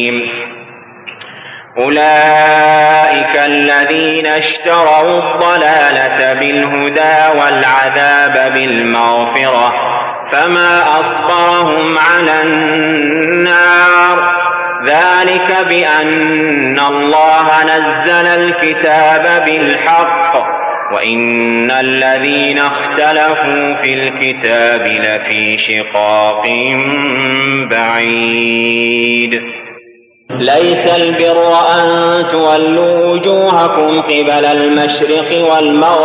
الرحيم أولئك الذين اشتروا الضلالة بالهدى والعذاب بالمغفرة فما أصبرهم على النار ذلك بأن الله نزل الكتاب بالحق وإن الذين اختلفوا في الكتاب لفي شقاق بعيد ليس البر أن تولوا وجوهكم قبل المشرق والمغرب